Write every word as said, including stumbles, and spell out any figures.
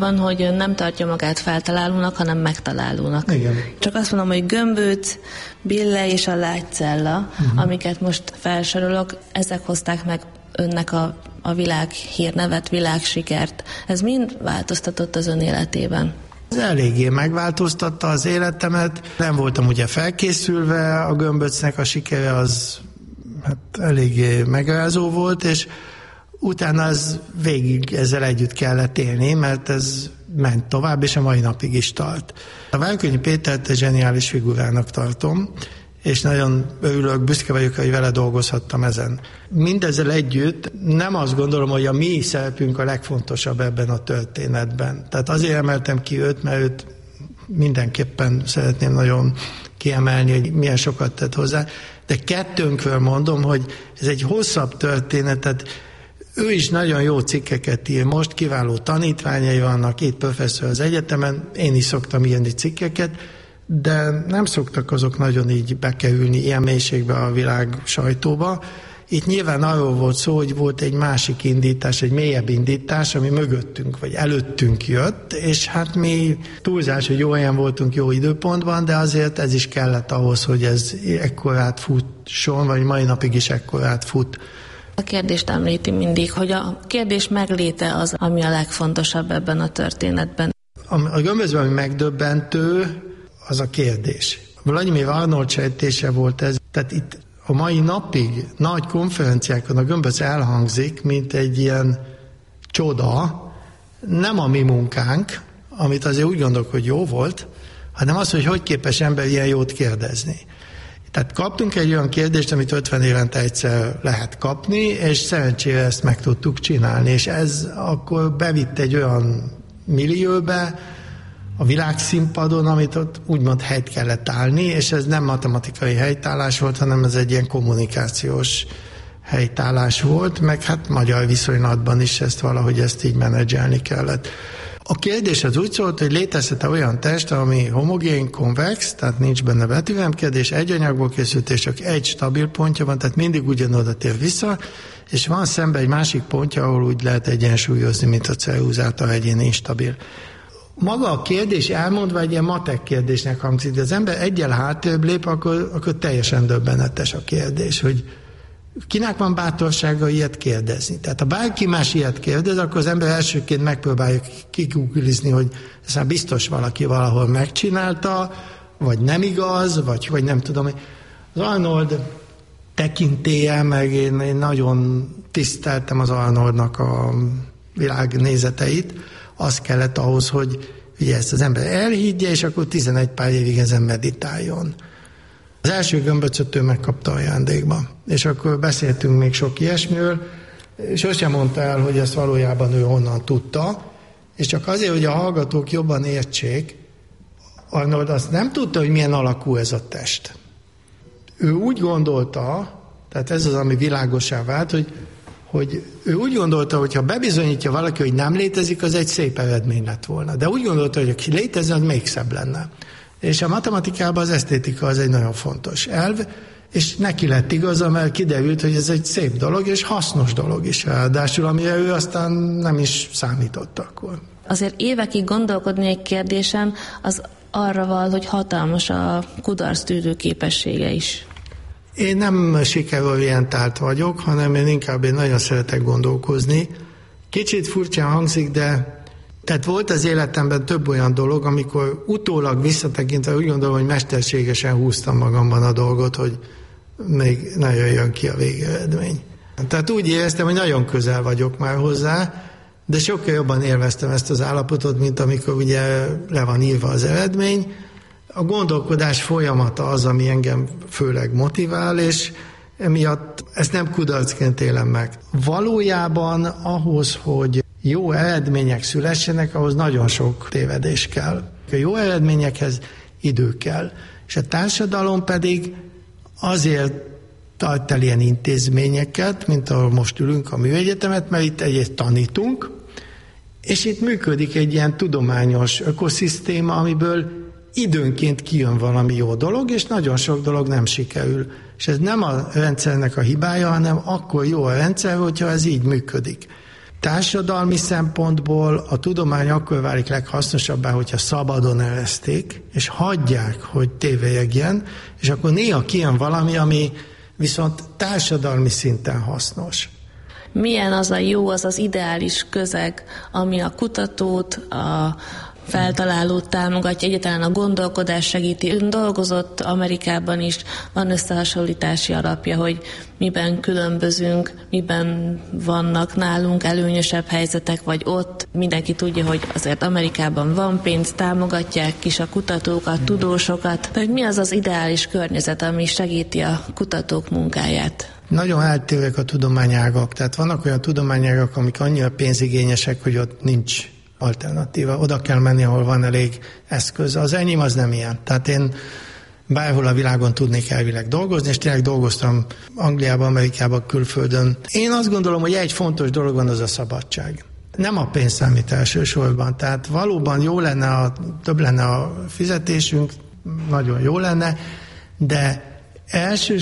Van, hogy nem tartja magát feltalálónak, hanem megtalálónak. Igen. Csak azt mondom, hogy gömböc, bille és a lágycella, uh-huh. amiket most felsorolok, ezek hozták meg önnek a, a világ hírnevet, világsikert. Ez mind változtatott az ön életében? Ez eléggé megváltoztatta az életemet. Nem voltam ugye felkészülve, a gömböcnek a sikere az hát eléggé megrázó volt, és utána az végig ezzel együtt kellett élni, mert ez ment tovább, és a mai napig is tart. A Várkonyi Pétert egy zseniális figurának tartom, és nagyon örülök, büszke vagyok, hogy vele dolgozhattam ezen. Mindezzel együtt nem azt gondolom, hogy a mi szerepünk a legfontosabb ebben a történetben. Tehát azért emeltem ki őt, mert őt mindenképpen szeretném nagyon kiemelni, hogy milyen sokat tett hozzá. De kettőnkről mondom, hogy ez egy hosszabb történet, tehát ő is nagyon jó cikkeket ír, most kiváló tanítványai vannak, itt professzor az egyetemen, én is szoktam írni cikkeket, de nem szoktak azok nagyon így bekerülni ilyen mélységbe a világ sajtóba. Itt nyilván arról volt szó, hogy volt egy másik indítás, egy mélyebb indítás, ami mögöttünk, vagy előttünk jött, és hát mi túlzás, hogy jó helyen voltunk jó időpontban, de azért ez is kellett ahhoz, hogy ez ekkorát futson, vagy mai napig is ekkorát fut. A kérdést említi mindig, hogy a kérdés megléte az, ami a legfontosabb ebben a történetben. A, a gömböcben, ami megdöbbentő, az a kérdés. Vladimir Arnold sejtése volt ez, tehát itt a mai napig nagy konferenciákon a gömböc elhangzik, mint egy ilyen csoda, nem a mi munkánk, amit azért úgy gondolok, hogy jó volt, hanem az, hogy hogy képes ember ilyen jót kérdezni. Tehát kaptunk egy olyan kérdést, amit ötven évente egyszer lehet kapni, és szerencsére ezt meg tudtuk csinálni, és ez akkor bevitt egy olyan millióbe, a világszínpadon, amit ott úgymond helyt kellett állni, és ez nem matematikai helytállás volt, hanem ez egy ilyen kommunikációs helytállás volt, meg hát magyar viszonylatban is ezt valahogy ezt így menedzselni kellett. A kérdés az úgy szólt, hogy létezhet olyan test, ami homogén, konvex, tehát nincs benne vetőlemkedés, egy anyagból készült, és csak egy stabil pontja van, tehát mindig ugyanoda tér vissza, és van szemben egy másik pontja, ahol úgy lehet egyensúlyozni, mint a ceruzát, a egyén instabil. Maga a kérdés elmondva egy ilyen matek kérdésnek hangzik, de az ember egyel hátrébb lép, akkor, akkor teljesen döbbenetes a kérdés, hogy kinek van bátorsága ilyet kérdezni. Tehát ha bárki más ilyet kérdez, akkor az ember elsőként megpróbálja kiguglizni, hogy ez már biztos valaki valahol megcsinálta, vagy nem igaz, vagy, vagy nem tudom. Az Arnold tekintélye, meg én, én nagyon tiszteltem az Arnoldnak a világnézeteit, az kellett ahhoz, hogy ugye ezt az ember elhiggye, és akkor tizenegy pár évig ezen meditáljon. Az első gömböcöt ő megkapta ajándékba, és akkor beszéltünk még sok ilyesmiről, és sosem mondta el, hogy ezt valójában ő honnan tudta, és csak azért, hogy a hallgatók jobban értsék, Arnold azt nem tudta, hogy milyen alakú ez a test. Ő úgy gondolta, tehát ez az, ami világossá vált, hogy hogy ő úgy gondolta, hogy ha bebizonyítja valaki, hogy nem létezik, az egy szép eredmény lett volna. De úgy gondolta, hogy aki létezne, az még szebb lenne. És a matematikában az esztétika az egy nagyon fontos elv, és neki lett igaza, mert kiderült, hogy ez egy szép dolog, és hasznos dolog is ráadásul, amire ő aztán nem is számított akkor. Azért évekig gondolkodni egy kérdésen, az arra val, hogy hatalmas a kudarctűrő képessége is. Én nem sikerorientált vagyok, hanem én inkább én nagyon szeretek gondolkozni. Kicsit furcsán hangzik, de tehát volt az életemben több olyan dolog, amikor utólag visszatekintve úgy gondolom, hogy mesterségesen húztam magamban a dolgot, hogy még nagyon jön ki a végeredmény. Tehát úgy éreztem, hogy nagyon közel vagyok már hozzá, de sokkal jobban élveztem ezt az állapotot, mint amikor ugye le van írva az eredmény. A gondolkodás folyamata az, ami engem főleg motivál, és emiatt ezt nem kudarcként élem meg. Valójában ahhoz, hogy jó eredmények szülessenek, ahhoz nagyon sok tévedés kell. A jó eredményekhez idő kell. És a társadalom pedig azért tart el ilyen intézményeket, mint ahol most ülünk a műegyetemet, mert itt egyet tanítunk, és itt működik egy ilyen tudományos ökoszisztéma, amiből időnként kijön valami jó dolog, és nagyon sok dolog nem sikerül. És ez nem a rendszernek a hibája, hanem akkor jó a rendszer, hogyha ez így működik. Társadalmi szempontból a tudomány akkor válik leghasznosabbá, hogyha szabadon ereszték, és hagyják, hogy tévejegjen, és akkor néha kijön valami, ami viszont társadalmi szinten hasznos. Milyen az a jó, az az ideális közeg, ami a kutatót, a feltalálót támogatja, egyáltalán a gondolkodás segíti. Ön dolgozott Amerikában is, van összehasonlítási alapja, hogy miben különbözünk, miben vannak nálunk előnyösebb helyzetek, vagy ott. Mindenki tudja, hogy azért Amerikában van pénz, támogatják is a kutatókat, tudósokat. De hogy mi az az ideális környezet, ami segíti a kutatók munkáját? Nagyon eltérőek a tudományágak, tehát vannak olyan tudományágak, amik annyira pénzigényesek, hogy ott nincs alternatíva. Oda kell menni, ahol van elég eszköz. Az enyém az nem ilyen. Tehát én bárhol a világon tudnék elvileg dolgozni, és tényleg dolgoztam Angliában, Amerikában, külföldön. Én azt gondolom, hogy egy fontos dolog van, az a szabadság. Nem a pénz számít elsősorban. Tehát valóban jó lenne, a, több lenne a fizetésünk, nagyon jó lenne, de első